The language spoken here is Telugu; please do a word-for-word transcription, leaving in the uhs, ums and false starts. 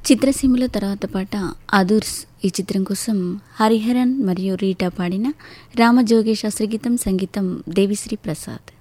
చిత్రసీమలో తర్వాత పాట అదూర్స్ ఈ చిత్రం కోసం హరిహరన్ మరియు రీటా పాడిన రామజోగేశాస్త్రి గీతం, సంగీతం దేవిశ్రీ ప్రసాద్.